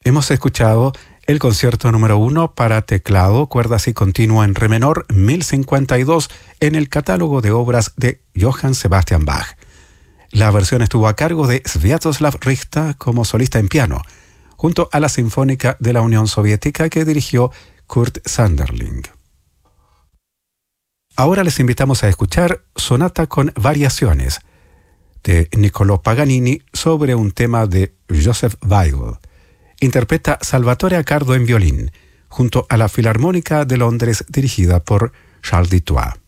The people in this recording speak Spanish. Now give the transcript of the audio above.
Hemos escuchado el concierto número 1 para teclado, cuerdas y continuo en re menor 1052 en el catálogo de obras de Johann Sebastian Bach. La versión estuvo a cargo de Sviatoslav Richta como solista en piano, junto a la Sinfónica de la Unión Soviética que dirigió Kurt Sanderling. Ahora les invitamos a escuchar Sonata con variaciones de Niccolò Paganini sobre un tema de Joseph Weigl. Interpreta Salvatore Accardo en violín, junto a la Filarmónica de Londres dirigida por Charles Dutoit.